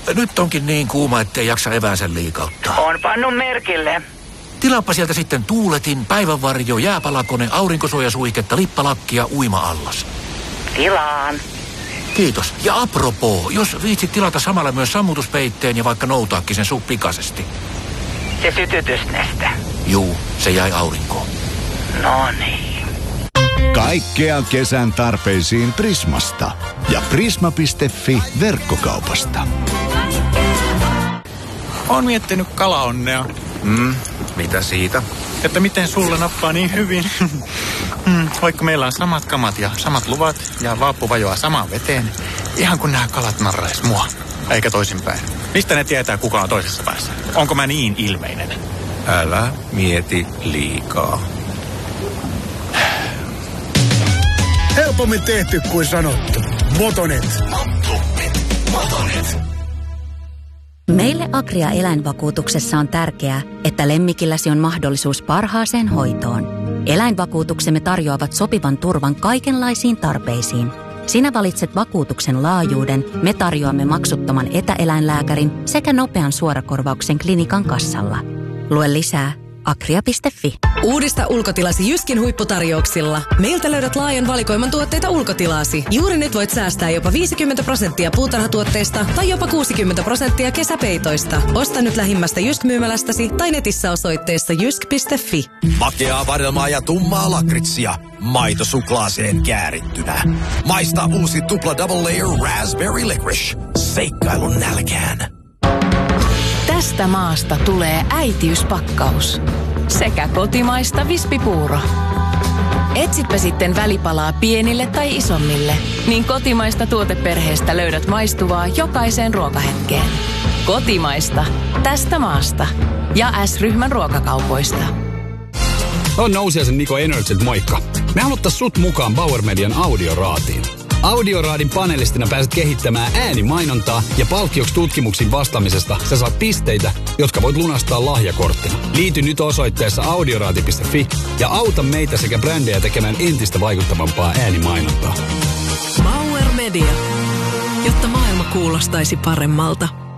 Nyt onkin niin kuuma, ettei jaksa eväänsä liikauttaa. On pannut merkille. Tilaappa sieltä sitten tuuletin, päivänvarjo, jääpalakone, aurinkosuojasuihketta, lippalakkia, uima-allas. Tilaan. Kiitos. Ja apropoo, jos viitsit tilata samalla myös sammutuspeitteen ja vaikka noutaakin sen suh pikaisesti. Se sytytysneste. Juu, se jäi aurinkoon. No niin. Kaikkea kesän tarpeisiin Prismasta ja Prisma.fi verkkokaupasta. Oon miettinyt kalaonnea. Mitä siitä? Että miten sulle nappaa niin hyvin. Vaikka meillä on samat kamat ja samat luvat ja vaappu vajoaa samaan veteen. Ihan kun nämä kalat narrais mua. Eikä toisinpäin. Mistä ne tietää, kuka on toisessa päässä? Onko mä niin ilmeinen? Älä mieti liikaa. Helpommin tehty kuin sanottu. Motonet. Meille Agria eläinvakuutuksessa on tärkeää, että lemmikilläsi on mahdollisuus parhaaseen hoitoon. Eläinvakuutuksemme tarjoavat sopivan turvan kaikenlaisiin tarpeisiin. Sinä valitset vakuutuksen laajuuden, me tarjoamme maksuttoman etäeläinlääkärin sekä nopean suorakorvauksen klinikan kassalla. Lue lisää agria.fi. Uudista ulkotilasi Jyskin huipputarjouksilla. Meiltä löydät laajan valikoiman tuotteita ulkotilasi. Juuri nyt voit säästää jopa 50% puutarhatuotteista tai jopa 60% kesäpeitoista. Osta nyt lähimmästä Jysk-myymälästäsi tai netissä osoitteessa jysk.fi. Makeaa vadelmaa ja tummaa lakritsia. Maito suklaaseen käärittynä. Maista uusi tupla double layer raspberry licorice. Seikkailun nälkään. Tästä maasta tulee äitiyspakkaus. Sekä kotimaista vispipuuro. Etsipä sitten välipalaa pienille tai isommille, niin kotimaista tuoteperheestä löydät maistuvaa jokaiseen ruokahetkeen. Kotimaista. Tästä maasta. Ja S-ryhmän ruokakaupoista. On Nousiaisen Niko Energylt moikka. Me haluttais sut mukaan Bauer Median Audioraatiin. Audioraadin panelistina pääset kehittämään äänimainontaa ja palkkioksi tutkimuksiin vastaamisesta sä saat pisteitä, jotka voit lunastaa lahjakorttina. Liity nyt osoitteessa audioraati.fi ja auta meitä sekä brändejä tekemään entistä vaikuttavampaa äänimainontaa. Bauer Media, jotta maailma kuulostaisi paremmalta.